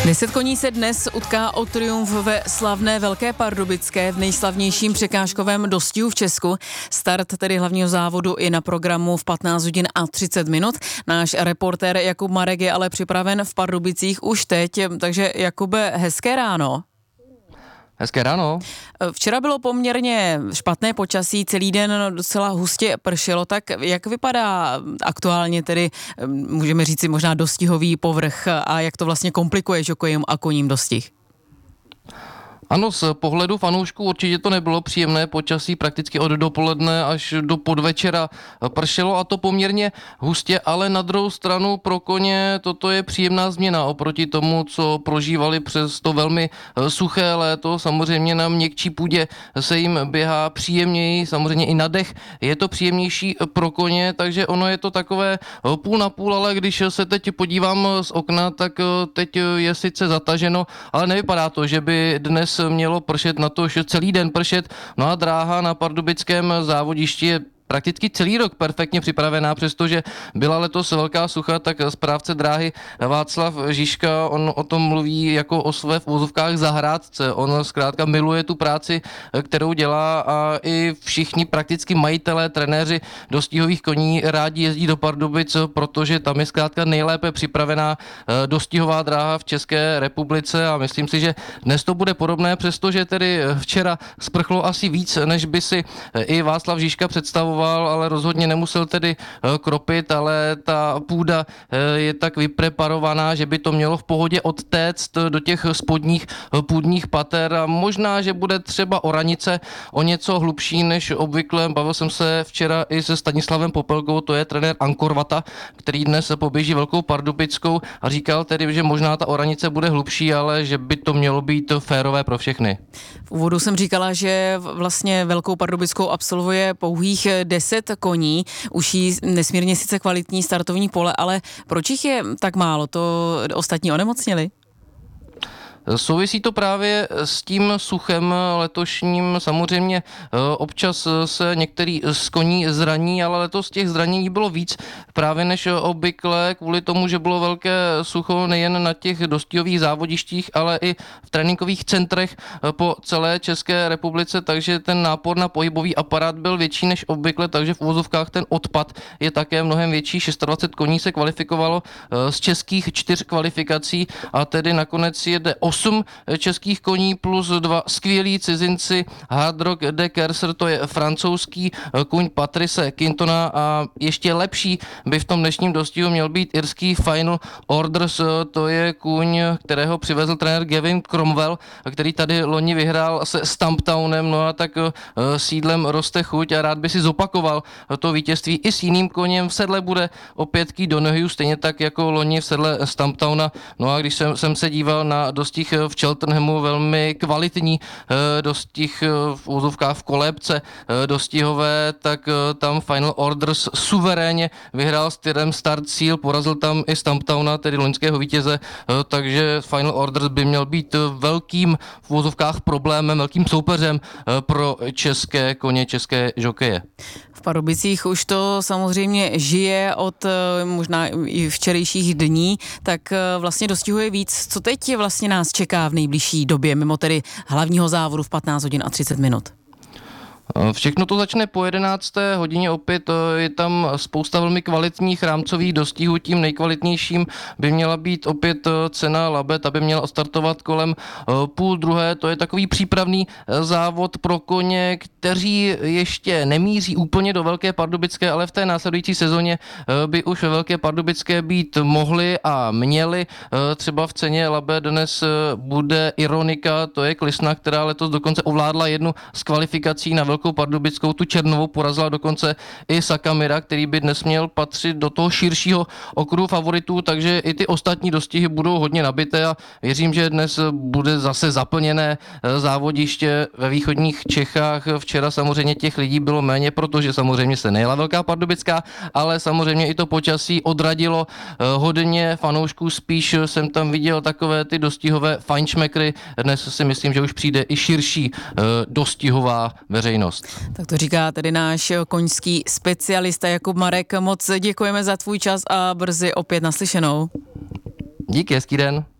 10 koní se dnes utká o triumf ve slavné Velké Pardubické v nejslavnějším překážkovém dostihu v Česku. Start tedy hlavního závodu je na programu v 15 hodin a 30 minut. Náš reportér Jakub Marek je ale připraven v Pardubicích už teď, takže Jakube, hezké ráno. Hezké ráno. Včera bylo poměrně špatné počasí, celý den docela hustě pršelo, tak jak vypadá aktuálně tedy, můžeme říct si možná dostihový povrch a jak to vlastně komplikuje žokejům a koním dostih? Ano, z pohledu fanoušků určitě to nebylo příjemné počasí, prakticky od dopoledne až do podvečera pršelo a to poměrně hustě, ale na druhou stranu pro koně toto je příjemná změna oproti tomu, co prožívali přes to velmi suché léto. Samozřejmě na měkčí půdě se jim běhá příjemněji, samozřejmě i na dech je to příjemnější pro koně, takže ono je to takové půl na půl, ale když se teď podívám z okna, tak teď je sice zataženo, ale nevypadá to, že by dnes mělo pršet, na to, že celý den pršet. No a dráha na pardubickém závodišti je prakticky celý rok perfektně připravená, přestože byla letos velká sucha, tak správce dráhy Václav Žižka, on o tom mluví jako o své v uvozovkách zahrádce. On zkrátka miluje tu práci, kterou dělá a i všichni prakticky majitelé, trenéři dostihových koní rádi jezdí do Pardubic, protože tam je zkrátka nejlépe připravená dostihová dráha v České republice a myslím si, že dnes to bude podobné, přestože tedy včera sprchlo asi víc, než by si i Václav Žižka představoval, ale rozhodně nemusel tedy kropit, ale ta půda je tak vypreparovaná, že by to mělo v pohodě odtéct do těch spodních půdních pater a možná, že bude třeba oranice o něco hlubší než obvykle. Bavil jsem se včera i se Stanislavem Popelkou, to je trenér Ankorvata, který dnes poběží Velkou Pardubickou a říkal tedy, že možná ta oranice bude hlubší, ale že by to mělo být férové pro všechny. V úvodu jsem říkala, že vlastně Velkou Pardubickou absolvuje pouhých 10 koní, už jí nesmírně sice kvalitní startovní pole, ale proč jich je tak málo? To ostatní onemocněli? Souvisí to právě s tím suchem letošním. Samozřejmě občas se některý z koní zraní, ale letos těch zranění bylo víc právě než obvykle kvůli tomu, že bylo velké sucho nejen na těch dostihových závodištích, ale i v tréninkových centrech po celé České republice, takže ten nápor na pohybový aparát byl větší než obvykle, takže v uvozovkách ten odpad je také mnohem větší. 26 koní se kvalifikovalo z českých 4 kvalifikací a tedy nakonec jede 8 českých koní plus 2 skvělí cizinci. Hard Rock de Kerser, to je francouzský kuň Patrice Quintona a ještě lepší by v tom dnešním dostihu měl být irský Final Orders, to je kuň, kterého přivezl trenér Gavin Cromwell, který tady loni vyhrál se Stumptownem, no a tak sídlem roste chuť a rád by si zopakoval to vítězství i s jiným koněm. V sedle bude opět Key Donoghue, stejně tak jako loni v sedle Stumptowna. No a když jsem se díval na dostih v Cheltenhamu, velmi kvalitní dostih v úzovkách v kolébce dostihové, tak tam Final Orders suverénně vyhrál s tyrem Start Seal, porazil tam i Stumptowna, tedy loňského vítěze, takže Final Orders by měl být velkým v úzovkách problémem, velkým soupeřem pro české koně, české žokeje. V Pardubicích už to samozřejmě žije od možná i včerejších dní, tak vlastně dostihuje víc. Co teď vlastně nás čeká v nejbližší době, mimo tedy hlavního závodu v 15 hodin a 30 minut? Všechno to začne po 11. hodině, opět je tam spousta velmi kvalitních rámcových dostihů, tím nejkvalitnějším by měla být opět cena Labe, ta by měla odstartovat kolem 12:30, to je takový přípravný závod pro koně, kteří ještě nemíří úplně do Velké Pardubické, ale v té následující sezóně by už ve Velké Pardubické být mohli a měli. Třeba v ceně Labe dnes bude Ironika, to je klisna, která letos dokonce ovládla jednu z kvalifikací na Velkou Pardubickou, tu černovou porazila dokonce i Sakamira, který by dnes měl patřit do toho širšího okruhu favoritů, takže i ty ostatní dostihy budou hodně nabité a věřím, že dnes bude zase zaplněné závodiště ve východních Čechách. Včera samozřejmě těch lidí bylo méně, protože samozřejmě se nejela Velká Pardubická, ale samozřejmě i to počasí odradilo hodně fanoušků, spíš jsem tam viděl takové ty dostihové fajnšmekry. Dnes si myslím, že už přijde i širší dostihová veřejnost. Tak to říká tedy náš koňský specialista Jakub Marek. Moc děkujeme za tvůj čas a brzy opět naslyšenou. Díky, hezký den.